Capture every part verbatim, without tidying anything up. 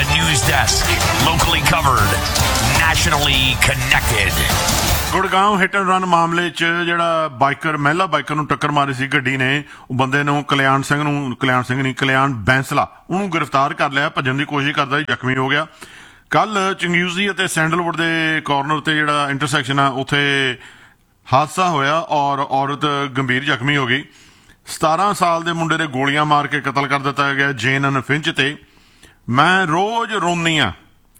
news desk. Locally covered, nationally connected. Gurgaon hit and run ਮਾਮਲੇ 'ਚ ਜਿਹੜਾ ਬਾਈਕਰ ਮਹਿਲਾ ਬਾਈਕਰ ਨੂੰ ਟੱਕਰ ਮਾਰੀ ਸੀ ਗੱਡੀ ਨੇ, ਉਹ ਬੰਦੇ ਨੂੰ ਕਲਿਆਣ ਸਿੰਘ ਨੂੰ ਕਲਿਆਣ ਸਿੰਘ ਨਹੀਂ ਕਲਿਆਣ ਬੈਂਸਲਾ ਉਹਨੂੰ ਗ੍ਰਿਫਤਾਰ ਕਰ ਲਿਆ। ਭੱਜਣ ਦੀ ਕੋਸ਼ਿਸ਼ ਕਰਦਾ ਸੀ, ਜ਼ਖਮੀ ਹੋ ਗਿਆ। ਕੱਲ ਚੰਗਿਊਜ਼ੀ ਅਤੇ ਸੈਂਡਲਵੁੱਡ ਦੇ ਕਾਰਨਰ ਤੇ ਜਿਹੜਾ ਇੰਟਰਸੈਕਸ਼ਨ ਆ ਉੱਥੇ ਹਾਦਸਾ ਹੋਇਆ ਔਰ ਔਰਤ ਗੰਭੀਰ ਜ਼ਖਮੀ ਹੋ ਗਈ। ਸਤਾਰਾਂ ਸਾਲ ਦੇ ਮੁੰਡੇ ਦੇ ਗੋਲੀਆਂ ਮਾਰ ਕੇ ਕਤਲ ਕਰ ਦਿੱਤਾ ਗਿਆ ਜੇਨਨ ਫਿੰਚ ਤੇ। ਮੈਂ ਰੋਜ਼ ਰੋਨੀ ਆ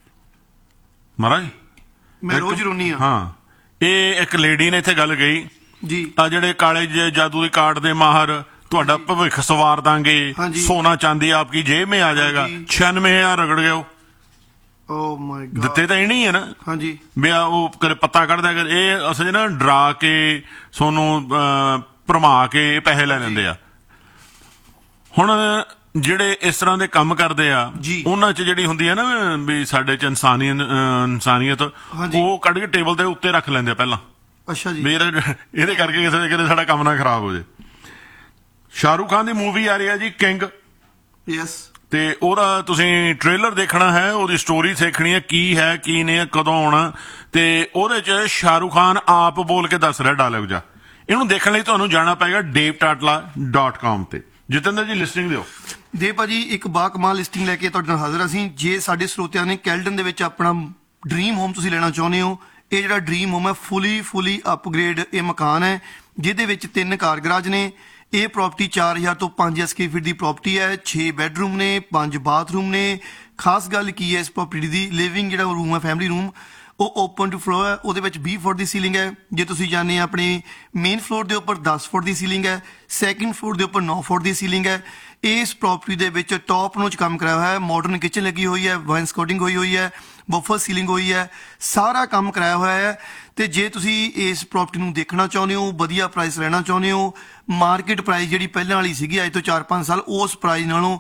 ਮਹਾਰਾਜ ਮੈਂ ਰੋਜ਼ ਰੋਨੀ ਆ ਹਾਂ। ਇਹ ਇੱਕ ਲੇਡੀ ਨੇ ਇੱਥੇ ਗੱਲ ਕਹੀ ਜੀ, ਆ ਜਿਹੜੇ ਕਾਲੇ ਜਾਦੂ ਦੇ ਕਾਰਡ ਦੇ ਮਾਹਰ ਤੁਹਾਡਾ ਭਵਿੱਖ ਸਵਾਰ ਦਾਂਗੇ, ਸੋਨਾ ਚਾਂਦੀ ਆਪਕੀ ਜੇਬ में ਆ ਜਾਏਗਾ। ਛਿਆਨਵੇਂ ਹਜ਼ਾਰ ਰਗੜ ਗਏ ਉਹ। ਓ ਮਾਈ ਗॉड, ਦਿੱਤੇ ਤਾਂ ਇਹਨੇ ਹੀ ਹੈ ਨਾ। ਹਾਂਜੀ ਵੀ ਆ ਉਹ ਕਦੇ ਪੱਤਾ ਕੱਢਦਾ ਕਰ ਇਹ ਅਸਲ ਨਾ ਡਰਾ ਕੇ ਸੋਨੂੰ ਭਰਮਾ ਕੇ ਪੈਸੇ ਲੈ ਲੈਂਦੇ ਆ। ਹੁਣ ਜਿਹੜੇ ਇਸ ਤਰ੍ਹਾਂ ਦੇ ਕੰਮ ਕਰਦੇ ਆ ਉਹਨਾਂ 'ਚ ਜਿਹੜੀ ਹੁੰਦੀ ਹੈ ਨਾ ਵੀ ਸਾਡੇ 'ਚ ਇਨਸਾਨੀਅਤ ਇਨਸਾਨੀਅਤ ਉਹ ਕੱਢ ਕੇ ਟੇਬਲ ਦੇ ਉੱਤੇ ਰੱਖ ਲੈਂਦੇ ਆ ਪਹਿਲਾਂ। ਅੱਛਾ ਜੀ, ਇਹਦੇ ਕਰਕੇ ਕਿਸੇ ਕਿਤੇ ਸਾਡਾ ਕੰਮ ਨਾ ਖਰਾਬ ਹੋ ਜਾਏ। ਸ਼ਾਹਰੁਖ ਖਾਨ ਦੀ ਮੂਵੀ ਆ ਰਹੀ ਹੈ ਜੀ ਕਿੰਗ, ਯੈਸ, ਤੇ ਉਹਦਾ ਤੁਸੀਂ ਟ੍ਰੇਲਰ ਦੇਖਣਾ ਹੈ, ਉਹਦੀ ਸਟੋਰੀ ਦੇਖਣੀ ਹੈ ਕੀ ਹੈ ਕੀ ਨਹੀਂ, ਕਦੋਂ ਆਉਣਾ। ਤੇ ਉਹਦੇ 'ਚ ਸ਼ਾਹਰੁਖ ਖਾਨ ਆਪ ਬੋਲ ਕੇ ਦੱਸ ਰਿਹਾ ਡਾਇਲੌਗ ਜਾ। ਇਹਨੂੰ ਦੇਖਣ ਲਈ ਤੁਹਾਨੂੰ ਜਾਣਾ ਪਏਗਾ ਡੇਵ ਟਾਟਲਾ ਡਾਟ ਕਾਮ ਤੇ। ਜਤਿੰਦਰ ਜੀ ਲਿਸਟਿੰਗ ਦਿਓ। ਦੇ ਭਾਜੀ ਇੱਕ ਬਾਕਮਾਲ ਲਿਸਟਿੰਗ ਲੈ ਕੇ ਤੁਹਾਡੇ ਨਾਲ ਹਾਜ਼ਰ ਅਸੀਂ। ਜੇ ਸਾਡੇ ਸਰੋਤਿਆਂ ਨੇ ਕੈਲਡਨ ਦੇ ਵਿੱਚ ਆਪਣਾ ਡ੍ਰੀਮ ਹੋਮ ਤੁਸੀਂ ਲੈਣਾ ਚਾਹੁੰਦੇ ਹੋ, ਇਹ ਜਿਹੜਾ ਡ੍ਰੀਮ ਹੋਮ ਹੈ ਫੁੱਲੀ ਫੁੱਲੀ ਅਪਗ੍ਰੇਡ ਇਹ ਮਕਾਨ ਹੈ ਜਿਹਦੇ ਵਿੱਚ ਤਿੰਨ ਕਾਰ ਗਰਾਜ ਨੇ। ਇਹ ਪ੍ਰੋਪਰਟੀ ਚਾਰ ਹਜ਼ਾਰ ਤੋਂ ਪੰਜ ਹਜ਼ਾਰ ਸਕੁਅਰ ਫੀਟ ਦੀ ਪ੍ਰੋਪਰਟੀ ਹੈ। ਛੇ ਬੈਡਰੂਮ ਨੇ, ਪੰਜ ਬਾਥਰੂਮ ਨੇ। ਖਾਸ ਗੱਲ ਕੀ ਹੈ ਇਸ ਪ੍ਰੋਪਰਟੀ ਦੀ, ਲਿਵਿੰਗ ਜਿਹੜਾ ਰੂਮ ਹੈ ਫੈਮਿਲੀ ਰੂਮ ਉਹ ਓਪਨ ਟੂ ਫਲੋਰ ਹੈ। ਉਹਦੇ ਵਿੱਚ ਵੀਹ ਫੁੱਟ ਦੀ ਸੀਲਿੰਗ ਹੈ। ਜੇ ਤੁਸੀਂ ਜਾਣੇ ਆਪਣੇ ਮੇਨ ਫਲੋਰ ਦੇ ਉੱਪਰ ਦਸ ਫੁੱਟ ਦੀ ਸੀਲਿੰਗ ਹੈ, ਸੈਕਿੰਡ ਫਲੋਰ ਦੇ ਉੱਪਰ ਨੌ ਫੁੱਟ ਦੀ ਸੀਲਿੰਗ ਹੈ। ਇਸ ਪ੍ਰੋਪਰਟੀ ਦੇ ਵਿੱਚ ਟੌਪ ਨੋਚ ਕੰਮ ਕਰਾਇਆ ਹੋਇਆ ਹੈ। ਮਾਡਰਨ ਕਿਚਨ ਲੱਗੀ ਹੋਈ ਹੈ, ਵਾਈਨਸਕੋਟਿੰਗ ਹੋਈ ਹੋਈ ਹੈ, ਬਫਰ ਸੀਲਿੰਗ ਹੋਈ ਹੈ, ਸਾਰਾ ਕੰਮ ਕਰਾਇਆ ਹੋਇਆ ਹੈ। ਤੇ ਜੇ ਤੁਸੀਂ ਇਸ ਪ੍ਰੋਪਰਟੀ ਨੂੰ ਦੇਖਣਾ ਚਾਹੁੰਦੇ ਹੋ, ਵਧੀਆ ਪ੍ਰਾਈਸ ਲੈਣਾ ਚਾਹੁੰਦੇ ਹੋ, ਮਾਰਕੀਟ ਪ੍ਰਾਈਸ ਜਿਹੜੀ ਪਹਿਲਾਂ ਵਾਲੀ ਸੀਗੀ ਅੱਜ ਤੋਂ ਚਾਰ ਪੰਜ ਸਾਲ ਉਸ ਪ੍ਰਾਈਸ ਨਾਲੋਂ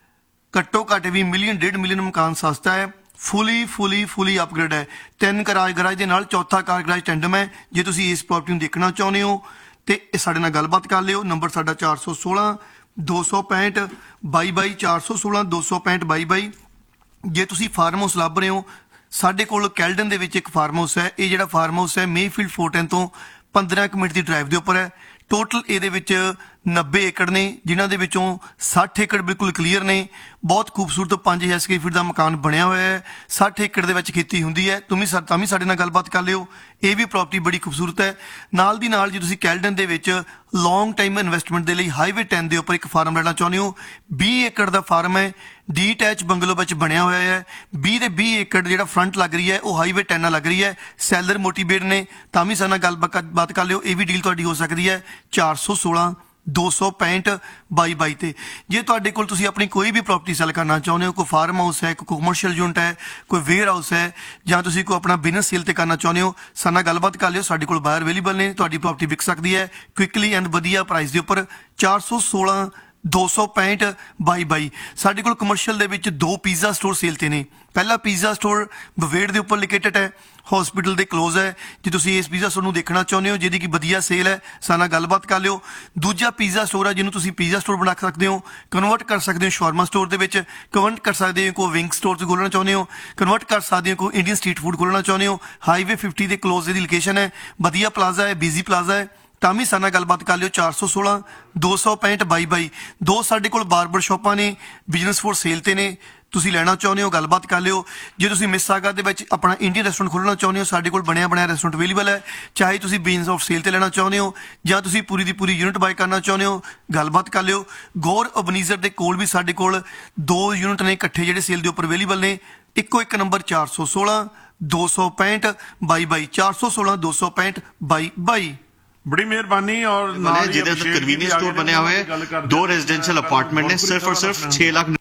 ਘੱਟੋ ਘੱਟ ਵੀ ਮਿਲੀਅਨ ਡੇਢ ਮਿਲੀਅਨ ਮਕਾਨ ਸਸਤਾ ਹੈ। ਫੁੱਲੀ ਫੁੱਲੀ ਫੁੱਲੀ ਅਪਗ੍ਰੇਡ ਹੈ। ਤਿੰਨ ਕਾਰ ਗਰਾਜ ਦੇ ਨਾਲ ਚੌਥਾ ਕਾਰ ਗਰਾਜ ਟੈਂਡਮ ਹੈ। ਜੇ ਤੁਸੀਂ ਇਸ ਪ੍ਰੋਪਰਟੀ ਨੂੰ ਦੇਖਣਾ ਚਾਹੁੰਦੇ ਹੋ ਤੇ ਸਾਡੇ ਨਾਲ ਗੱਲਬਾਤ ਕਰ ਲਿਓ। ਨੰਬਰ ਸਾਡਾ ਚਾਰ ਸੌ ਸੋਲਾਂ ਦੋ ਸੌ ਪੈਂਹਠ ਬਾਈ ਬਾਈ ਚਾਰ ਸੌ ਸੋਲਾਂ ਦੋ ਸੌ ਪੈਂਹਠ ਬਾਈ ਬਾਈ। ਜੇ ਤੁਸੀਂ ਫਾਰਮ ਹਾਊਸ ਲੱਭ ਰਹੇ ਹੋ, ਸਾਡੇ ਕੋਲ ਕੈਲਡਨ ਦੇ ਵਿੱਚ ਇੱਕ ਫਾਰਮ ਹਾਊਸ ਹੈ। ਇਹ ਜਿਹੜਾ ਫਾਰਮ ਹਾਊਸ ਹੈ ਮੇਫੀਲਡ ਫੋਰਟਨ ਤੋਂ ਪੰਦਰਾਂ ਕੁ ਮਿੰਟ ਦੀ ਡਰਾਈਵ ਦੇ ਉੱਪਰ ਹੈ। ਟੋਟਲ ਇਹਦੇ ਵਿੱਚ ਨੱਬੇ ਏਕੜ ਨੇ, ਜਿਨ੍ਹਾਂ ਦੇ ਵਿੱਚੋਂ ਸੱਠ ਏਕੜ ਬਿਲਕੁਲ ਕਲੀਅਰ ਨੇ। ਬਹੁਤ ਖੂਬਸੂਰਤ ਪੰਜ ਹਜ਼ਾਰ ਸਕੁਅਰ ਫੀਟ ਦਾ ਮਕਾਨ ਬਣਿਆ ਹੋਇਆ ਹੈ। ਸੱਠ ਏਕੜ ਦੇ ਵਿੱਚ ਖੇਤੀ ਹੁੰਦੀ ਹੈ। ਤੁਸੀਂ ਤਾਂ ਵੀ ਸਾਡੇ ਨਾਲ ਗੱਲਬਾਤ ਕਰ ਲਿਓ। ਇਹ ਵੀ ਪ੍ਰੋਪਰਟੀ ਬੜੀ ਖੂਬਸੂਰਤ ਹੈ। ਨਾਲ ਦੀ ਨਾਲ ਜੇ ਤੁਸੀਂ ਕੈਲਡਨ ਦੇ ਵਿੱਚ ਲੌਂਗ ਟਾਈਮ ਇਨਵੈਸਟਮੈਂਟ ਦੇ ਲਈ ਹਾਈਵੇ ਟੈਨ ਦੇ ਉੱਪਰ ਇੱਕ ਫਾਰਮ ਲੈਣਾ ਚਾਹੁੰਦੇ ਹੋ, ਵੀਹ ਏਕੜ ਦਾ ਫਾਰਮ ਹੈ, ਡੀ ਅਟੈਚ ਬੰਗਲੋ ਵਿੱਚ ਬਣਿਆ ਹੋਇਆ ਹੈ। ਵੀਹ ਦੇ ਵੀਹ ਏਕੜ ਜਿਹੜਾ ਫਰੰਟ ਲੱਗ ਰਹੀ ਹੈ ਉਹ ਹਾਈਵੇ ਟੈਨ ਨਾਲ ਲੱਗ ਰਹੀ ਹੈ। ਸੈਲਰ ਮੋਟੀਵੇਟ ਨੇ, ਤਾਂ ਵੀ ਸਾਡੇ ਨਾਲ ਗੱਲਬਾਤ ਕਰ ਲਿਓ। ਇਹ ਵੀ ਡੀਲ ਤੁਹਾਡੀ ਹੋ ਸਕਦੀ ਹੈ ਚਾਰ ਸੌ ਸੋਲਾਂ ਦੋ ਸੌ ਪੈਂਹਠ ਬਾਈ ਬਾਈ ਤੇ। ਜੇ ਤੁਹਾਡੇ ਕੋਲ ਤੁਸੀਂ ਆਪਣੀ ਕੋਈ ਵੀ ਪ੍ਰਾਪਰਟੀ ਸੈਲ ਕਰਨਾ ਚਾਹੁੰਦੇ ਹੋ, ਕੋਈ ਫਾਰਮ ਹਾਊਸ ਹੈ, ਕੋਈ ਕਮਰਸ਼ੀਅਲ ਯੂਨਿਟ ਹੈ, ਕੋਈ ਵੇਅਰ ਹਾਊਸ ਹੈ, ਜਾਂ ਤੁਸੀਂ ਕੋਈ ਆਪਣਾ ਬਿਜ਼ਨਸ ਸੇਲ ਤੇ ਕਰਨਾ ਚਾਹੁੰਦੇ ਹੋ, ਸਾਡੇ ਨਾਲ ਗੱਲਬਾਤ ਕਰ ਲਿਓ। ਸਾਡੇ ਕੋਲ ਬਾਇਰ ਅਵੇਲੇਬਲ ਨੇ। ਤੁਹਾਡੀ ਪ੍ਰਾਪਰਟੀ ਵਿਕ ਸਕਦੀ ਹੈ ਕੁਇਕਲੀ ਐਂਡ ਵਧੀਆ ਪ੍ਰਾਈਸ ਦੇ ਉੱਪਰ। ਚਾਰ ਸੌ ਸੋਲਾਂ ਦੋ ਸੌ ਪੈਂਹਠ ਬਾਈ ਬਾਈ। ਸਾਡੇ ਕੋਲ ਕਮਰਸ਼ੀਅਲ ਦੇ ਵਿੱਚ ਦੋ ਪੀਜ਼ਾ ਸਟੋਰ ਸੇਲ ਤੇ ਨੇ। ਪਹਿਲਾ ਪੀਜ਼ਾ ਸਟੋਰ ਬਵੇੜ ਦੇ ਉੱਪਰ ਲੋਕੇਟਡ ਹੈ, ਹਸਪੀਟਲ ਦੇ ਕਲੋਜ਼ ਹੈ। ਜੇ ਤੁਸੀਂ ਇਸ ਪੀਜ਼ਾ ਸਟੋਰ ਨੂੰ ਦੇਖਣਾ ਚਾਹੁੰਦੇ ਹੋ ਜਿਹਦੀ ਕਿ ਵਧੀਆ ਸੇਲ ਹੈ, ਸਾਡੇ ਨਾਲ ਗੱਲਬਾਤ ਕਰ ਲਿਓ। ਦੂਜਾ ਪੀਜ਼ਾ ਸਟੋਰ ਹੈ ਜਿਹਨੂੰ ਤੁਸੀਂ ਪੀਜ਼ਾ ਸਟੋਰ ਬਣਾ ਸਕਦੇ ਹੋ, ਕਨਵਰਟ ਕਰ ਸਕਦੇ ਹੋ ਸ਼ਾਰਮਾ ਸਟੋਰ ਦੇ ਵਿੱਚ, ਕਨਵਰਟ ਕਰ ਸਕਦੇ ਹੋ ਕੋਈ ਵਿੰਗ ਸਟੋਰ 'ਚ ਖੋਲ੍ਹਣਾ ਚਾਹੁੰਦੇ ਹੋ, ਕਨਵਰਟ ਕਰ ਸਕਦੇ ਹੋ ਕੋਈ ਇੰਡੀਅਨ ਸਟਰੀਟ ਫੂਡ ਖੋਲ੍ਹਣਾ ਚਾਹੁੰਦੇ ਹੋ। ਹਾਈਵੇ ਫਿਫਟੀ ਦੇ ਕਲੋਜ਼ ਦੀ ਲੋਕੇਸ਼ਨ ਹੈ। ਵਧੀਆ ਪਲਾਜ਼ਾ ਹੈ, ਬਿਜ਼ੀ ਪਲਾਜ਼ਾ ਹੈ। ਤਾਂ ਵੀ ਸਾਡੇ ਨਾਲ ਗੱਲਬਾਤ ਕਰ ਲਿਓ। ਚਾਰ ਸੌ ਸੋਲਾਂ ਦੋ ਸੌ ਪੈਂਹਠ ਬਾਈ ਬਾਈ। ਦੋ ਸਾਡੇ ਕੋਲ ਬਾਰਬਰ ਸ਼ਾਪਾਂ ਨੇ, ਬਿਜ਼ਨਸ ਫੋਰ ਸੇਲ ਤੇ ਨੇ। ਤੁਸੀਂ ਲੈਣਾ ਚਾਹੁੰਦੇ ਹੋ ਗੱਲਬਾਤ ਕਰ ਲਿਓ। ਜੇ ਤੁਸੀਂ ਮਿਸਾਗਾ ਦੇ ਵਿੱਚ ਆਪਣਾ ਇੰਡੀਅਨ ਰੈਸਟੋਰੈਂਟ ਖੋਲ੍ਹਣਾ ਚਾਹੁੰਦੇ ਹੋ, ਸਾਡੇ ਕੋਲ ਬਣਿਆ ਬਣਾਇਆ ਰੈਸਟੋਰੈਂਟ ਅਵੇਲੇਬਲ ਹੈ। ਚਾਹੇ ਤੁਸੀਂ ਬਿਜ਼ਨਸ ਆਫ ਸੇਲ ਤੇ ਲੈਣਾ ਚਾਹੁੰਦੇ ਹੋ ਜਾਂ ਤੁਸੀਂ ਪੂਰੀ ਦੀ ਪੂਰੀ ਯੂਨਿਟ ਬਾਏ ਕਰਨਾ ਚਾਹੁੰਦੇ ਹੋ, ਗੱਲਬਾਤ ਕਰ ਲਿਓ। ਗੌਰ ਅਬਨੀਜ਼ਰ ਦੇ ਕੋਲ ਵੀ ਸਾਡੇ ਕੋਲ ਦੋ ਯੂਨਿਟ ਨੇ ਇਕੱਠੇ ਜਿਹੜੇ ਸੇਲ ਦੇ ਉੱਪਰ ਅਵੇਲੇਬਲ ਨੇ। ਇੱਕੋ ਇੱਕ ਨੰਬਰ ਚਾਰ ਸੌ ਸੋਲਾਂ ਦੋ ਸੌ ਪੈਂਹਠ ਬਾਈ ਬਾਈ। ਚਾਰ ਸੌ ਸੋਲਾਂ ਦੋ ਸੌ ਪੈਂਹਠ ਬਾਈ ਬਾਈ। ਬੜੀ ਮਿਹਰਬਾਨੀ। ਔਰ ਜਿਹਦੇ ਅੰਦਰ ਕਨਵੀਨੀਅੰਸ ਸਟੋਰ ਬਣਿਆ ਹੋਇਆ, ਦੋ ਰੈਜ਼ੀਡੈਂਸ਼ੀਅਲ ਅਪਾਰਟਮੈਂਟ ਨੇ, ਸਿਰਫ ਔਰ ਸਿਰਫ ਛੇ ਲੱਖ।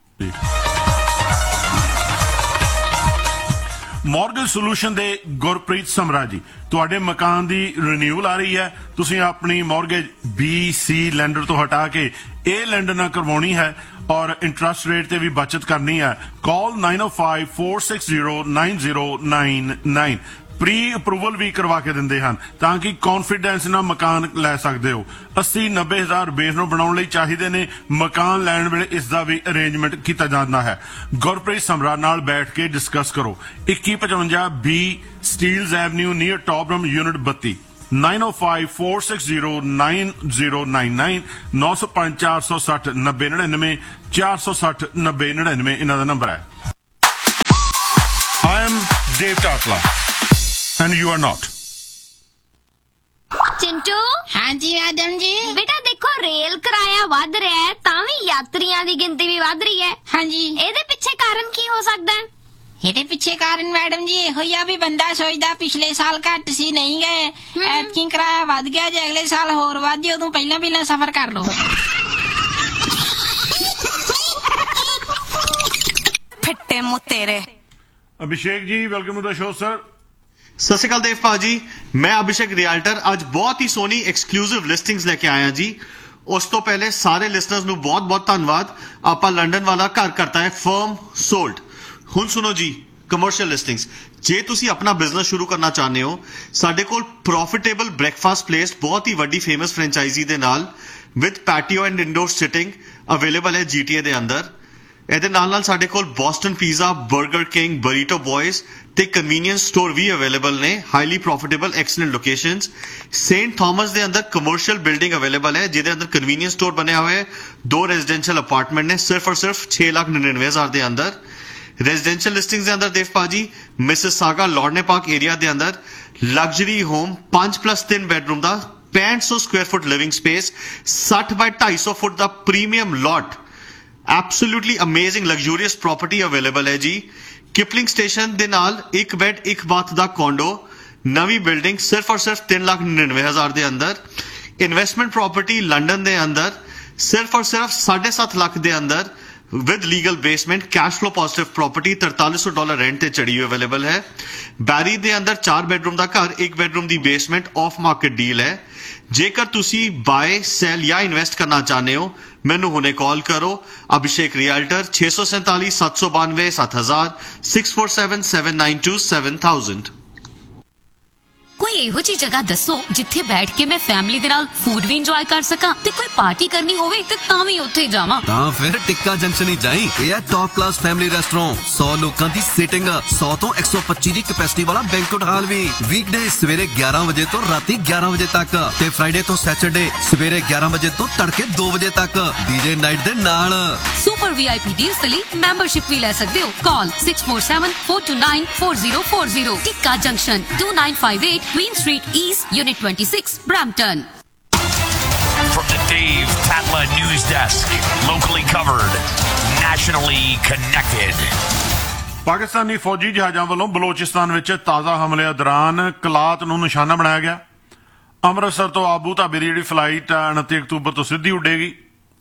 ਮੌਰਗੇਜ ਸੋਲੂਸ਼ਨ ਦੇ ਗੁਰਪ੍ਰੀਤ ਸਮਰਾ ਜੀ, ਤੁਹਾਡੇ ਮਕਾਨ ਦੀ ਰੀਨਿਊਅਲ ਆ ਰਹੀ ਹੈ। ਤੁਸੀਂ ਆਪਣੀ ਮੌਰਗੇਜ ਬੀ ਸੀ ਲੈਂਡਰ ਤੋਂ ਹਟਾ ਕੇ ਇਹ ਲੈਂਡਰ ਨਾਲ ਕਰਵਾਉਣੀ ਹੈ ਔਰ ਇੰਟਰਸਟ ਰੇਟ ਤੇ ਵੀ ਬਚਤ ਕਰਨੀ ਹੈ। ਕਾਲ ਨਾइन ओ five four six zero nine zero nine nine. Pre approval ਵੀ ਕਰਵਾ ਕੇ ਦਿੰਦੇ ਹਨ ਤਾਂ ਕਿ ਕੌਨਫੀਡੈਂਸ ਨਾਲ ਮਕਾਨ ਲੈ ਸਕਦੇ ਹੋ। ਅੱਸੀ ਨੱਬੇ ਹਜ਼ਾਰ ਬੇਸ ਨੂੰ ਬਣਾਉਣ ਲਈ ਚਾਹੀਦੇ ਨੇ। ਮਕਾਨ ਲੈਣ ਵੇਲੇ ਇਸ ਦਾ ਵੀ ਅਰੇਂਜਮੈਂਟ ਕੀਤਾ ਜਾਂਦਾ ਹੈ। ਗੁਰਪ੍ਰੀਤ ਸਮਰਾ ਨਾਲ ਬੈਠ ਕੇ ਡਿਸਕਸ ਕਰੋ। ਇੱਕੀ ਪਚਵੰਜਾ ਬੀ ਸਟੀਲਜ਼ ਐਵਨਿਊ ਨੀਅਰ ਟੌਪਰਮ ਯੂਨਿਟ ਬੱਤੀ nine oh five four six zero nine zero nine nine ਨੌ ਸੌ ਪੰਜ ਚਾਰ ਸੌ ਸੱਠ ਨੱਬੇ ਨੜਿਨਵੇਂ ਚਾਰ ਸੌ ਸੱਠ ਨੱਬੇ ਨੜਿਨਵੇਂ ਇਹਨਾਂ ਦਾ ਨੰਬਰ ਹੈ। I am Dave Tatla and you are not. Chintu हाँ जी मैडम जी। बेटा देखो रेल किराया वध रहा है तां भी यात्रियों की गिनती भी वध रही है। हाँ जी। ਇਹਦੇ ਪਿੱਛੇ ਕਾਰਨ ਕੀ ਹੋ ਸਕਦਾ ਹੈ? ਇਹਦੇ ਪਿੱਛੇ ਕਾਰਨ ਮੈਡਮ ਜੀ ਇਹੋ ਹੀ ਆ ਵੀ ਬੰਦਾ ਸੋਚਦਾ ਪਿਛਲੇ ਸਾਲ ਘੱਟ ਸੀ ਨਹੀਂ ਗਏ, ਐਤਕੀ ਕਿਰਾਇਆ ਵੱਧ ਗਿਆ, ਜੇ ਅਗਲੇ ਸਾਲ ਹੋਰ ਵੱਧ ਜੇ ਉਦੋਂ ਪਹਿਲਾਂ ਪਹਿਲਾਂ ਸਫ਼ਰ ਕਰ ਲਓ। ਫਿੱਟੇ ਮੂੰਹ ਤੇਰੇ। ਅਭਿਸ਼ੇਕ ਜੀ welcome to the show sir. ਸਤਿ ਸ਼੍ਰੀ ਅਕਾਲ ਦੇਵ ਭਾਜੀ, ਮੈਂ ਅਭਿਸ਼ੇਕ ਰਿਆਲਟਰ ਅੱਜ ਬਹੁਤ ਹੀ ਸੋਹਣੀ ਐਕਸਕਲੂਸਿਵ ਲਿਸਟਿੰਗਸ ਲੈ ਕੇ ਆਇਆ ਜੀ। ਉਸ ਤੋਂ ਪਹਿਲੇ ਸਾਰੇ ਲਿਸਨਰਸ ਨੂੰ ਬਹੁਤ ਬਹੁਤ ਧੰਨਵਾਦ। ਆਪਾਂ ਲੰਡਨ ਵਾਲਾ ਘਰ ਕਰਤਾ ਹੈ ਫਰਮ ਸੋਲਡ। ਹੁਣ ਸੁਣੋ ਜੀ ਕਮਰਸ਼ੀਅਲ ਲਿਸਟਿੰਗਸ। ਜੇ ਤੁਸੀਂ ਆਪਣਾ ਬਿਜ਼ਨਸ ਸ਼ੁਰੂ ਕਰਨਾ ਚਾਹੁੰਦੇ ਹੋ, ਸਾਡੇ ਕੋਲ ਪ੍ਰੋਫਿਟੇਬਲ ਬ੍ਰੇਕਫਾਸਟ ਪਲੇਸ ਬਹੁਤ ਹੀ ਵੱਡੀ ਫੇਮਸ ਫਰੈਂਚਾਈਜ਼ੀ ਦੇ ਨਾਲ with patio and indoor sitting available ਹੈ ਜੀਟੀਏ ਦੇ ਅੰਦਰ। ਇਹਦੇ ਨਾਲ ਨਾਲ ਸਾਡੇ ਕੋਲ ਬੋਸਟਨ ਪੀਜ਼ਾ, 버ਗਰ ਕਿੰਗ, ਬਰੀਟੋ ਬॉयਜ਼ ਤੇ ਕਨਵੀਨੀਅੰਸ ਸਟੋਰ ਵੀ ਅਵੇਲੇਬਲ ਨੇ। Highly profitable excellent locations. Saint Thomas ਦੇ ਅੰਦਰ ਕਮਰਸ਼ੀਅਲ ਬਿਲਡਿੰਗ ਅਵੇਲੇਬਲ ਹੈ ਜਿਹਦੇ ਅੰਦਰ ਕਨਵੀਨੀਅੰਸ ਸਟੋਰ ਬਣਿਆ ਹੋਇਆ ਹੈ। ਦੋ ਰੈਜ਼ੀਡੈਂਸ਼ੀਅਲ ਅਪਾਰਟਮੈਂਟ ਨੇ ਸਿਰਫ ਔਰ ਸਿਰਫ ਛੇ ਲੱਖ ਨੜਿਨਵੇਂ ਹਜ਼ਾਰ ਦੇ ਅੰਦਰ। रेजिडेंशियल लिस्टिंग्स के अंदर देव भाजी मिसिसागा लॉर्डने पार्क एरिया के अंदर लग्जरी होम पांच प्लस तीन बेडरूम का पैंठ सौ स्क्वायर फुट लिविंग स्पेस साठ बाय ढाई सौ फुट का premium lot absolutely amazing luxurious property available है जी। किपलिंग स्टेशन के नाल एक बेड एक बाथ का कॉन्डो नवी बिल्डिंग सिर्फ और सिर्फ तीन लाख नड़िनवे हजार के अंदर। इन्वेस्टमेंट प्रॉपर्टी लंडन के अंदर सिर्फ और सिर्फ साढ़े सत्त लाख के अंदर with legal basement cash flow positive property तरतालीस सौ डॉलर रेंट ते चढ़ी हुई अवेलेबल है। बैरी दे अंदर चार बेडरूम का घर एक बेडरूम की बेसमेंट ऑफ मार्केट डील है। जेकर तुसी बाय सैल या इन्वेस्ट करना चाहते हो मैनू हुणे कॉल करो। अभिषेक रियल्टर छे सौ सैंताली सत्त सौ बानवे सत्त हजार six four seven seven nine to seven thousand. कोई ਇਹੋ ਜਿਹੀ ਜਗ੍ਹਾ ਦੱਸੋ ਜਿੱਥੇ ਬੈਠ ਕੇ ਮੈਂ ਫੈਮਿਲੀ ਦੇ ਨਾਲ ਫੂਡ ਵੀ ਇੰਜੋਏ ਕਰ ਸਕਾਂ ਤੇ ਕੋਈ ਪਾਰਟੀ ਕਰਨੀ ਹੋਵੇ ਤੇ ਤਾਂ ਵੀ ਉੱਥੇ ਜਾਵਾਂ। ਤਾਂ ਫਿਰ ਟਿੱਕਾ ਜੰਕਸ਼ਨ ਹੀ ਜਾਈਂ। ਇਹ ਹੈ ਟੌਪ ਕਲਾਸ ਫੈਮਿਲੀ ਰੈਸਟੋਰੈਂਟ। ਸੌ ਲੋਕਾਂ ਦੀ ਸੀਟਿੰਗ, ਸੌ ਤੋਂ ਇੱਕ ਸੌ ਪੱਚੀ ਦੀ ਕੈਪੈਸਿਟੀ ਵਾਲਾ ਬੈਂਕੁਏਟ ਹਾਲ ਵੀ। ਵੀਕਡੇ ਸਵੇਰੇ ਗਿਆਰਾਂ ਵਜੇ ਤੋਂ ਰਾਤੀ ਗਿਆਰਾਂ ਵਜੇ ਤੱਕ ਤੇ ਫਰਾਈਡੇ ਤੋਂ ਸੈਟਰਡੇ ਸਵੇਰੇ ਗਿਆਰਾਂ ਵਜੇ ਤੋਂ ਤੜਕੇ ਦੋ ਵਜੇ ਤੱਕ ਡੀਜੇ ਨਾਈਟ ਦੇ ਨਾਲ। ਸੁਪਰ ਵੀਆਈਪੀ ਡੀਲਸ ਲਈ ਮੈਂਬਰਸ਼ਿਪ ਵੀ ਲੈ ਸਕਦੇ ਹੋ। ਕਾਲ six four seven four two nine four zero four zero। Tikka junction two nine five eight Queen Street East, Unit twenty-six, Brampton. From the Dave Tatla News Desk, locally covered, nationally connected. Pakistani ਫੌਜੀ ਜਹਾਜ਼ਾਂ ਵੱਲੋਂ ਬਲੋਚਿਸਤਾਨ ਵਿੱਚ ਤਾਜ਼ਾ ਹਮਲਿਆਂ ਦੌਰਾਨ ਕਲਾਤ ਨੂੰ ਨਿਸ਼ਾਨਾ ਬਣਾਇਆ ਗਿਆ। ਅੰਮ੍ਰਿਤਸਰ ਤੋਂ ਆਬੂ ਧਾਬੀ ਦੀ ਜਿਹੜੀ ਫਲਾਈਟ ਉਨੱਤੀ ਅਕਤੂਬਰ ਤੋਂ ਸਿੱਧੀ ਉੱਡੇਗੀ।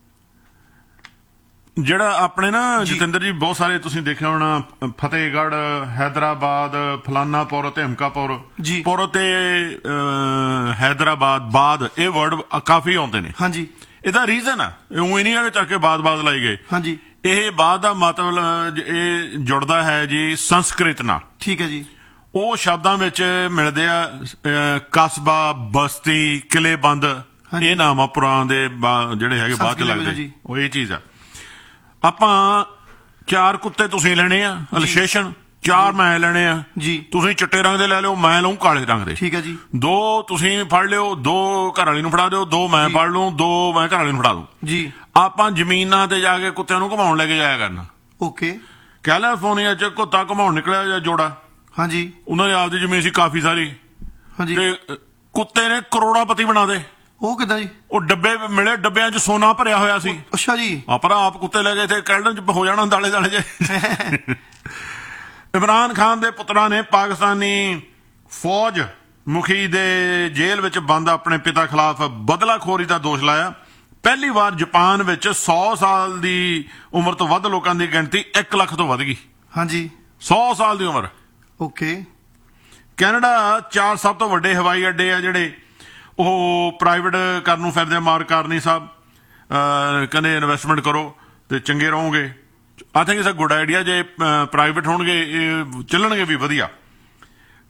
ਜਿਹੜਾ ਆਪਣੇ ਨਾ ਜਤਿੰਦਰ ਜੀ ਬਹੁਤ ਸਾਰੇ ਤੁਸੀਂ ਦੇਖਿਆ ਹੋਣਾ ਫਤਿਹਗੜ੍ਹ, ਹੈਦਰਾਬਾਦ, ਫਲਾਨਾਪੁਰ ਤੇ ਹਮਕਾਪੁਰ ਪੁਰ ਤੇ ਹੈਦਰਾਬਾਦ ਬਾਦ ਇਹ ਵਰਡ ਕਾਫੀ ਆਉਂਦੇ ਨੇ। ਹਾਂਜੀ ਇਹਦਾ ਰੀਜ਼ਨ ਆ ਉਹ ਨਹੀਂ ਆ ਚੱਕ ਕੇ ਬਾਦ ਬਾਦ ਲਾਈ ਗਏ। ਹਾਂਜੀ ਇਹ ਬਾਦ ਦਾ ਮਤਲਬ ਇਹ ਜੁੜਦਾ ਹੈ ਜੀ ਸੰਸਕ੍ਰਿਤ ਨਾਲ। ਠੀਕ ਹੈ ਜੀ। ਉਹ ਸ਼ਬਦਾਂ ਵਿੱਚ ਮਿਲਦੇ ਆ ਕਸਬਾ, ਬਸਤੀ, ਕਿਲੇਬੰਦ ਇਹ ਨਾਮ ਆ ਪੁਰਾਣ ਦੇ ਜਿਹੜੇ ਹੈਗੇ ਬਾਅਦ ਚ ਲੱਗਦੇ ਉਹ ਇਹ ਚੀਜ਼ ਆ। ਆਪਾਂ ਚਾਰ ਕੁੱਤੇ ਤੁਸੀਂ ਲੈਣੇ ਆ ਅਲਸ਼ੇਸ਼ਨ, ਚਾਰ ਮੈਂ ਲੈਣੇ ਆ ਜੀ। ਤੁਸੀਂ ਚਿੱਟੇ ਰੰਗ ਦੇ ਲੈ ਲਿਓ, ਮੈਂ ਲਊਂ ਕਾਲੇ ਰੰਗ ਦੇ। ਠੀਕ ਹੈ ਜੀ। ਦੋ ਤੁਸੀਂ ਫੜ ਲਿਓ, ਦੋ ਘਰ ਵਾਲੀ ਨੂੰ ਫੜਾ ਦਿਓ, ਦੋ ਮੈਂ ਫੜ ਲਊਂ, ਦੋ ਮੈਂ ਘਰ ਵਾਲੀ ਨੂੰ ਫੜਾ ਦੂੰ ਜੀ। ਆਪਾਂ ਜ਼ਮੀਨਾਂ ਤੇ ਜਾ ਕੇ ਕੁੱਤਿਆਂ ਨੂੰ ਘੁਮਾਉਣ ਲੈ ਕੇ ਜਾਇਆ ਕਰਨਾ। ਓਕੇ। ਕੈਲੀਫੋਰਨੀਆ ਚ ਕੁੱਤਾ ਘੁਮਾਉਣ ਨਿਕਲਿਆ ਜਾਂ ਜੋੜਾ। ਹਾਂਜੀ। ਉਹਨਾਂ ਦੀ ਆਪਦੀ ਜ਼ਮੀਨ ਸੀ ਕਾਫੀ ਸਾਰੀ। ਹਾਂਜੀ। ਤੇ ਕੁੱਤੇ ਨੇ ਕਰੋੜਾਪਤੀ ਬਣਾ ਦੇ। ਉਹ ਕਿੱਦਾਂ ਜੀ? ਉਹ ਡੱਬੇ ਮਿਲੇ, ਡੱਬਿਆਂ 'ਚ ਸੋਨਾ ਭਰਿਆ ਹੋਇਆ ਸੀ। ਅੱਛਾ ਜੀ। ਆਪਣਾ ਆਪ ਕੁੱਤੇ ਲੈ ਗਏ ਤੇ ਕੈਲਡਨ 'ਚ ਹੋ ਜਾਣਾ ਦਾਲੇ ਦਾਲੇ ਜੇ। ਇਮਰਾਨ ਖਾਨ ਦੇ ਪੁੱਤਰਾਂ ਨੇ ਪਾਕਿਸਤਾਨੀ ਫੌਜ ਮੁਖੀ ਦੇ ਜੇਲ੍ਹ ਵਿੱਚ ਬੰਦ ਆਪਣੇ ਪਿਤਾ ਖਿਲਾਫ ਬਦਲਾਖੋਰੀ ਦਾ ਦੋਸ਼ ਲਾਇਆ। ਪਹਿਲੀ ਵਾਰ ਜਾਪਾਨ ਵਿੱਚ ਸੌ ਸਾਲ ਦੀ ਉਮਰ ਤੋਂ ਵੱਧ ਲੋਕਾਂ ਦੀ ਗਿਣਤੀ ਇੱਕ ਲੱਖ ਤੋਂ ਵੱਧ ਗਈ। ਹਾਂਜੀ। ਸੌ ਸਾਲ ਦੀ ਉਮਰ। ਓਕੇ। ਕੈਨੇਡਾ ਚਾਰ ਸਭ ਤੋਂ ਵੱਡੇ ਹਵਾਈ ਅੱਡੇ ਆ ਜਿਹੜੇ ਉਹ ਪ੍ਰਾਈਵੇਟ ਕਰਨ ਨੂੰ ਫਿਰਦੇ। ਮਾਰ ਕਾਰਨੀ ਸਾਹਿਬ ਕਹਿੰਦੇ ਇਨਵੈਸਟਮੈਂਟ ਕਰੋ ਤੇ ਚੰਗੇ ਰਹੋਗੇ। I think it's a good idea. ਜੇ ਪ੍ਰਾਈਵੇਟ ਹੋਣਗੇ ਇਹ ਚੱਲਣਗੇ ਵੀ ਵਧੀਆ।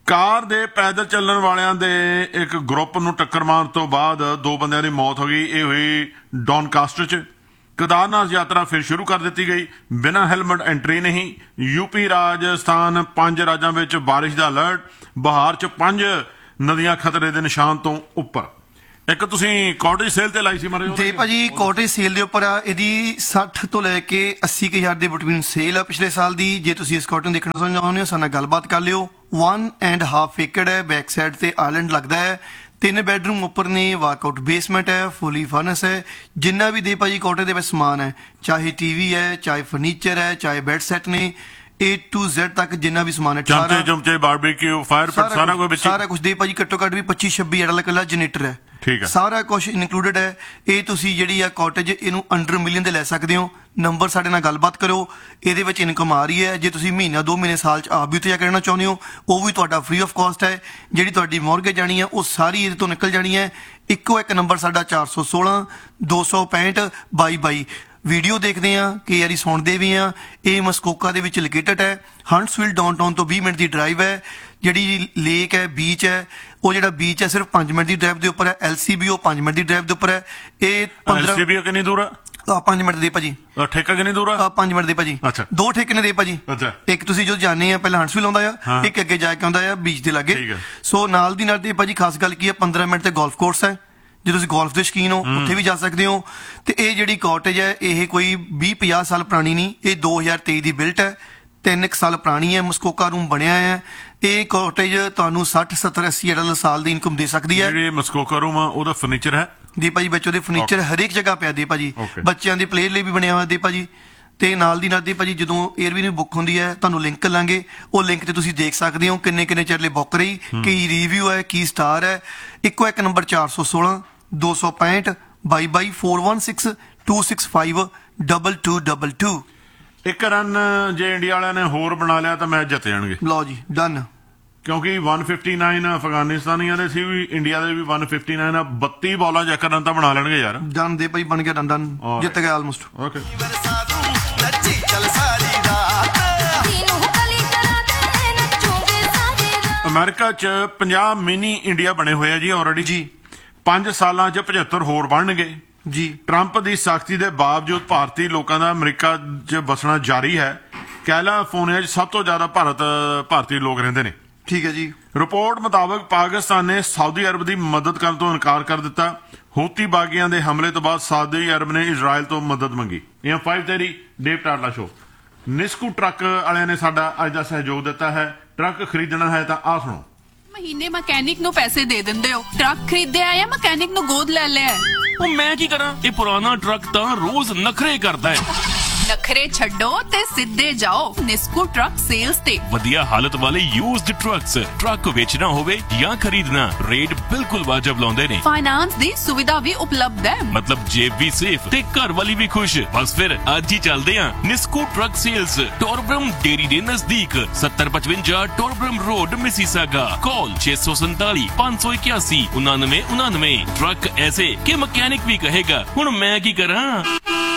ਕਾਰ ਦੇ ਪੈਦਲ ਚੱਲਣ ਵਾਲਿਆਂ ਦੇ ਇੱਕ ਗਰੁੱਪ ਨੂੰ ਟੱਕਰ ਮਾਰਨ ਤੋਂ ਬਾਅਦ ਦੋ ਬੰਦਿਆਂ ਦੀ ਮੌਤ ਹੋ ਗਈ। ਇਹ ਹੋਈ ਡੌਨਕਾਸਟਰ 'ਚ। ਕੇਦਾਰਨਾਥ ਯਾਤਰਾ ਫਿਰ ਸ਼ੁਰੂ ਕਰ ਦਿੱਤੀ ਗਈ, ਬਿਨਾਂ ਹੈਲਮਟ ਐਂਟਰੀ ਨਹੀਂ। ਯੂਪੀ ਰਾਜਸਥਾਨ ਪੰਜ ਰਾਜਾਂ ਵਿੱਚ ਬਾਰਿਸ਼ ਦਾ ਅਲਰਟ। ਬਿਹਾਰ 'ਚ ਪੰਜ ਨਦੀਆਂ ਖਤਰੇ ਦੇ ਨਿਸ਼ਾਨ ਤੋਂ ਉੱਪਰ। ਇੱਕ ਤੁਸੀਂ ਕਾਟੇਜ ਸੇਲ ਤੇ ਲਾਈ ਸੀ ਮਾਰੇ ਤੇ ਭਾਜੀ ਕਾਟੇਜ ਸੇਲ ਦੇ ਉੱਪਰ ਆ, ਇਹਦੀ ਸੱਠ ਤੋਂ ਲੈ ਕੇ ਅੱਸੀ ਕੁ ਹਜ਼ਾਰ ਦੇ ਬਿਟਵੀਨ ਸੇਲ ਆ ਪਿਛਲੇ ਸਾਲ ਦੀ। ਜੇ ਤੁਸੀਂ ਇਸ ਕਾਟਨ ਦੇਖਣਾ ਚਾਹੁੰਦੇ ਹੋ ਸਾਡੇ ਨਾਲ ਗੱਲਬਾਤ ਕਰ ਲਿਓ। ਵਨ ਐਂਡ ਹਾਫ ਏਕੜ ਹੈ, ਬੈਕ ਸਾਈਡ ਤੇ ਆਇਲੈਂਡ ਲੱਗਦਾ ਹੈ। ਤਿੰਨ ਬੈਡਰੂਮ ਉੱਪਰ ਨੇ, ਵਾਕਆਊਟ ਬੇਸਮੈਂਟ ਹੈ, ਫੁੱਲੀ ਫਰਨਸ ਹੈ। ਜਿੰਨਾ ਵੀ ਦੇ ਭਾਜੀ ਕਾਟੇਜ ਦੇ ਵਿੱਚ ਸਮਾਨ ਹੈ, ਚਾਹੇ ਟੀਵੀ ਹੈ, ਚਾਹੇ ਫਰਨੀਚਰ ਹੈ, ਚਾਹੇ ਬੈੱਡ ਸੈੱਟ ਨੇ, A to Z ਤੱਕ ਜਿੰਨਾ ਵੀ ਸਮਾਨ ਹੈ, ਚਮਚੇ ਚਮਚੇ ਬਾਰਬੀਕਿਊ ਫਾਇਰ ਪਿਟ ਸਾਰਾ ਕੁਝ ਵਿੱਚ ਸਾਰਾ ਕੁਝ ਦੇ ਭਾਜੀ। ਘੱਟੋ ਘੱਟ ਵੀ ਪੱਚੀ ਛੱਬੀ ਹਜ਼ਾਰ ਵਾਲਾ ਜਨਰੇਟਰ ਹੈ, ਠੀਕ ਹੈ, ਸਾਰਾ ਕੁਝ ਇਨਕਲੂਡਡ ਹੈ। ਇਹ ਤੁਸੀਂ ਜਿਹੜੀ ਆ ਕਾਟੇਜ ਇਹਨੂੰ ਅੰਡਰ ਮਿਲੀਅਨ ਦੇ ਲੈ ਸਕਦੇ ਹੋ। ਨੰਬਰ ਸਾਡੇ ਨਾਲ ਗੱਲਬਾਤ ਕਰੋ। ਇਹਦੇ ਵਿੱਚ ਇਨਕਮ ਆ ਰਹੀ ਹੈ। ਜੇ ਤੁਸੀਂ ਮਹੀਨਾ ਦੋ ਮਹੀਨੇ ਸਾਲ ਚ ਆਪ ਵੀ ਉੱਥੇ ਜਾ ਕੇ ਰਹਿਣਾ ਚਾਹੁੰਦੇ ਹੋ, ਉਹ ਵੀ ਤੁਹਾਡਾ ਫ੍ਰੀ ਆਫ ਕਾਸਟ ਹੈ। ਜਿਹੜੀ ਤੁਹਾਡੀ ਮੌਰਗੇਜ ਜਾਣੀ ਹੈ ਉਹ ਸਾਰੀ ਇਹਦੇ ਤੋਂ ਨਿਕਲ ਜਾਣੀ ਹੈ। ਇੱਕੋ ਇੱਕ ਨੰਬਰ ਸਾਡਾ ਚਾਰ ਸੌ ਸੋਲਾਂ ਦੋ ਸੌ ਪੈਂਹਠ ਬਾਈ ਬਾਈ। ਵੀਡੀਓ ਦੇਖਦੇ ਆ, ਕਈ ਵਾਰੀ ਸੁਣਦੇ ਵੀ ਆ। ਇਹ ਮਸਕੋਕਾ ਦੇ ਵਿੱਚ ਲੋਕੇਟਡ ਹੈ। ਹੰਟਸਵਿਲ ਡਾਊਨਟਾਊਨ ਤੋਂ ਵੀਹ ਮਿੰਟ ਦੀ ਡਰਾਈਵ ਹੈ। ਜਿਹੜੀ ਲੇਕ ਹੈ, ਬੀਚ ਹੈ, ਉਹ ਜਿਹੜਾ ਬੀਚ ਹੈ ਸਿਰਫ ਪੰਜ ਮਿੰਟ ਦੀ ਡਰਾਈਵ ਦੇ ਉੱਪਰ ਹੈ। ਐਲਸੀਬੀ ਉਹ ਪੰਜ ਮਿੰਟ ਦੀ ਡਰਾਈਵ ਦੇ ਉੱਪਰ ਹੈ। ਇਹ ਐਲਸੀਬੀ ਕਿੰਨੀ ਦੂਰ ਆ? ਪੰਜ ਮਿੰਟ ਦੇ ਭਾਜੀ। ਠੇਕਾ ਕਿੰਨੀ ਦੂਰ ਆ? ਪੰਜ ਮਿੰਟ ਦੇ ਭਾਜੀ। ਦੋ ਠੇਕੇ ਨੇ ਦੇ ਭਾਜੀ। ਇੱਕ ਤੁਸੀਂ ਜੋ ਜਾਣੇ ਆ ਪਹਿਲਾਂ ਹੰਟਸਵਿਲ ਆਉਂਦਾ ਆ, ਇੱਕ ਅੱਗੇ ਜਾ ਕੇ ਆਉਂਦਾ ਆ ਬੀਚ ਦੇ ਲਾਗੇ। ਸੋ ਨਾਲ ਦੀ ਨਾਲ ਦੇ ਭਾਜੀ ਖਾਸ ਗੱਲ ਕੀ ਹੈ, ਪੰਦਰਾਂ ਮਿੰਟ ਤੇ ਗੋਲਫ ਕੋਰਸ ਹੈ। ਜੇ ਤੁਸੀਂ ਗੋਲਫ ਦੇ ਸ਼ੌਕੀਨ ਹੋ ਉੱਥੇ ਵੀ ਜਾ ਸਕਦੇ ਹੋ। ਤੇ ਇਹ ਜਿਹੜੀ ਕਾਟੇਜ ਹੈ ਇਹ ਕੋਈ ਵੀਹ ਪੰਜਾਹ ਸਾਲ ਪੁਰਾਣੀ ਨਹੀਂ, ਇਹ ਦੋ ਹਜ਼ਾਰ ਤੇਈ ਦੀ ਬਿਲਟ ਹੈ। ਤਿੰਨ ਇੱਕ ਸਾਲ ਪੁਰਾਣੀ ਹੈ। ਮਸਕੋਕਾ ਰੂਮ ਬਣਿਆ ਹੈ। ਇਹ ਕਾਟੇਜ ਤੁਹਾਨੂੰ ਸੱਠ ਸੱਤਰ ਅੱਸੀ ਹਜ਼ਾਰ ਸਾਲ ਦੀ ਇਨਕਮ ਦੇ ਸਕਦੀ ਹੈ। ਜਿਹੜੇ ਮਸਕੋਕਾ ਰੂਮ ਆ ਉਹਦਾ ਫਰਨੀਚਰ ਹੈ ਦੀ ਭਾਜੀ, ਵਿੱਚ ਉਹਦੇ ਫਰਨੀਚਰ ਹਰੇਕ ਜਗ੍ਹਾ ਪਿਆ ਦੇ ਭਾਜੀ। ਬੱਚਿਆਂ ਦੇ ਪਲੇਅ ਲਈ ਵੀ ਬਣਿਆ ਹੋਇਆ ਦੇ ਭਾਜੀ। ਤੇ ਨਾਲ ਦੀ ਨਾਲ ਦੀ ਭਾਜੀ ਜਦੋਂ 에ਅਰਬੀਐਨਬੀ ਬੁੱਕ ਹੁੰਦੀ ਹੈ ਤੁਹਾਨੂੰ ਲਿੰਕ ਲਾਂਗੇ, ਉਹ ਲਿੰਕ ਤੇ ਤੁਸੀਂ ਦੇਖ ਸਕਦੇ ਹੋ ਕਿੰਨੇ ਕਿੰਨੇ ਚਿਰ ਲਈ ਬੁੱਕ ਰਹੀ, ਕੀ ਰਿਵਿਊ ਹੈ, ਕੀ ਸਟਾਰ ਹੈ। ਇੱਕੋ ਇੱਕ ਨੰਬਰ ਚਾਰ ਸੌ ਸੋਲਾਂ ਦੋ ਸੌ ਪੈਂਹਠ ਬਾਈ ਬਾਈ four one six two six five double two double two. ਇੱਕ ਰਨ ਜੇ ਇੰਡੀਆ ਵਾਲਿਆਂ ਨੇ ਹੋਰ ਬਣਾ ਲਿਆ ਤਾਂ ਮੈਚ ਜਿੱਤ ਜਾਣਗੇ। ਲਓ ਜੀ ਡਨ। ਕਿਉਂਕਿ ਇੱਕ ਸੌ ਉਨਸੱਠ ਅਫਗਾਨਿਸਤਾਨੀਆਂ ਦੇ ਸੀ ਵੀ, ਇੰਡੀਆ ਦੇ ਵੀ ਇੱਕ ਸੌ ਉਨਸੱਠ, ਬੱਤੀ ਬਾਲਾਂ ਚ ਇੱਕ ਰਨ ਤਾਂ ਬਣਾ ਲੈਣਗੇ ਯਾਰ। ਡਨ ਦੇ ਭਾਈ, ਬਣ ਗਿਆ ਡਨ ਡਨ, ਜਿੱਤ ਗਿਆ ਆਲਮੋਸਟ। ਓਕੇ। ਅਮਰੀਕਾ ਚ ਪੰਜਾਹ ਮਿਨੀ ਇੰਡੀਆ ਬਣੇ ਹੋਏ ਆ ਜੀ ਆਲਰੇਡੀ ਜੀ। ਪੰਜ ਸਾਲਾਂ ਚ ਪਝੱਤਰ ਹੋਰ ਬਣਨਗੇ ਜੀ। ਟਰੰਪ ਦੀ ਸਖਤੀ ਦੇ ਬਾਵਜੂਦ ਭਾਰਤੀ ਲੋਕਾਂ ਦਾ ਅਮਰੀਕਾ ਚ ਬਸਣਾ ਜਾਰੀ ਹੈ। ਕੈਲੀਫੋਰਨੀਆ ਚ ਸਭ ਤੋਂ ਜ਼ਿਆਦਾ ਭਾਰਤ ਭਾਰਤੀ ਲੋਕ ਰਹਿੰਦੇ ਨੇ। ਠੀਕ ਹੈ ਜੀ। ਰਿਪੋਰਟ ਮੁਤਾਬਕ ਪਾਕਿਸਤਾਨ ਨੇ ਸਾਊਦੀ ਅਰਬ ਦੀ ਮਦਦ ਕਰਨ ਤੋਂ ਇਨਕਾਰ ਕਰ ਦਿੱਤਾ। ਹੂਤੀ ਬਾਗੀਆਂ ਦੇ ਹਮਲੇ ਤੋਂ ਬਾਅਦ ਸਾਊਦੀ ਅਰਬ ਨੇ ਇਜ਼ਰਾਈਲ ਤੋਂ ਮਦਦ ਮੰਗੀ। ਇਹ ਫਾਈਵ ਤੇਰੀ ਡੇਵ ਟਾਰਲਾ ਸ਼ੋ। ਨਿਸਕੂ ਟਰੱਕ ਵਾਲਿਆਂ ਨੇ ਸਾਡਾ ਅੱਜ ਦਾ ਸਹਿਯੋਗ ਦਿੱਤਾ ਹੈ। ਟਰੱਕ ਖਰੀਦਣਾ ਹੈ ਤਾਂ ਆ ਸੁਣੋ। ਮਹੀਨੇ ਮਕੈਨਿਕ ਨੂੰ ਪੈਸੇ ਦੇ ਦਿੰਦੇ ਹੋ, ਟਰੱਕ ਖਰੀਦਿਆ ਜਾਂ ਮਕੈਨਿਕ ਨੂੰ ਗੋਦ ਲੈ ਲਿਆ? ਉਹ ਮੈਂ ਕੀ ਕਰਾਂ, ਇਹ ਪੁਰਾਣਾ ਟਰੱਕ ਤਾਂ ਰੋਜ਼ ਨਖਰੇ ਕਰਦਾ ਹੈ। ਨਖਰੇ ਛੱਡੋ ਤੇ ਸਿੱਧੇ ਜਾਓ ਨਿਸਕੂ ਟਰੱਕ ਸੇਲਸ ਤੇ। ਵਧੀਆ ਹਾਲਤ ਵਾਲੇ ਯੂਜ਼ਡ ਟਰੱਕਸ, ਟਰੱਕ ਵੇਚਣਾ ਹੋਵੇ ਜਾਂ ਖਰੀਦਣਾ, ਰੇਟ ਬਿਲਕੁਲ ਵਾਜਬ ਲਾਉਂਦੇ ਨੇ। ਫਾਈਨਾਂਸ ਦੀ ਸੁਵਿਧਾ ਵੀ ਉਪਲਬਧ ਹੈ। ਮਤਲਬ ਜੇਬ ਵੀ ਸੇਫ ਤੇ ਘਰ ਵਾਲੀ ਵੀ ਖੁਸ਼। ਬਸ ਫਿਰ ਅੱਜ ਹੀ ਚੱਲਦੇ ਆਂ ਨਿਸਕੂ ਟਰੱਕ ਸੇਲਸ, ਟੋਰਬਰਮ ਡੇਰੀ ਦੇ ਨਜ਼ਦੀਕ, ਸੱਤਰ ਪਚਵੰਜਾ ਟੋਰਬਰਮ ਰੋਡ, ਮਿਸੀਸਾਗਾ। ਕਾਲ ਛੇ ਸੌ ਸੰਤਾਲੀ ਪੰਜ ਸੌ ਇਕਿਆਸੀ ਉਨਾਨਵੇਂ ਉਨਾਨਵੇਂ। ਟਰੱਕ ਐਸੇ ਕਿ ਮਕੈਨਿਕ ਵੀ ਕਹੇਗਾ ਹੁਣ ਮੈਂ ਕੀ ਕਰਾਂ।